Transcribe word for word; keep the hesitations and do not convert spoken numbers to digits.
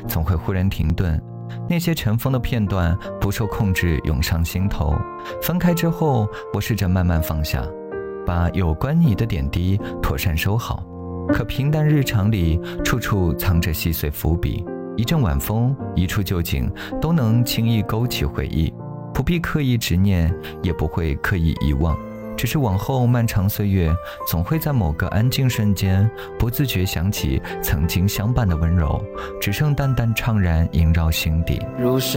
总会忽然停顿，那些尘封的片段不受控制涌上心头。分开之后，我试着慢慢放下，把有关你的点滴妥善收好。可平淡日常里，处处藏着细碎伏笔，一阵晚风，一处旧景，都能轻易勾起回忆。不必刻意执念，也不会刻意遗忘，只是往后漫长岁月，总会在某个安静瞬间，不自觉想起曾经相伴的温柔，只剩淡淡怅然萦绕心底。 如是